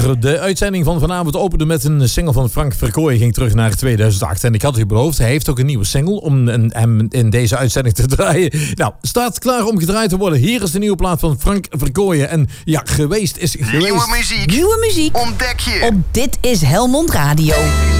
Jazeker, de uitzending van vanavond opende met een single van Frank Verkooyen. Ging terug naar 2008. En ik had u beloofd, hij heeft ook een nieuwe single om hem in deze uitzending te draaien. Nou, staat klaar om gedraaid te worden. Hier is de nieuwe plaat van Frank Verkooyen. En ja, geweest is geweest. Nieuwe muziek ontdek je op Dit is Helmond Radio.